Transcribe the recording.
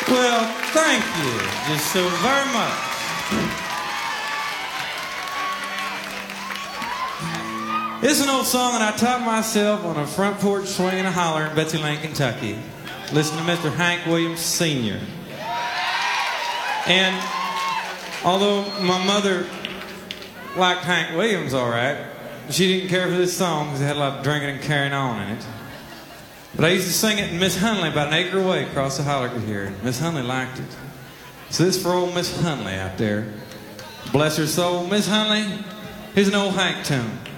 Well, thank you just so very much. It's an old song, and I taught myself on a front porch swinging a holler in Betsy Lane, Kentucky. Listen to Mr. Hank Williams Sr. And although my mother liked Hank Williams all right, she didn't care for this song because it had a lot of drinking and carrying on in it. But I used to sing it in Miss Hunley about an acre away across the holler could hear it. Miss Hunley liked it. So this is for old Miss Hunley out there. Bless her soul. Miss Hunley, here's an old Hank tune.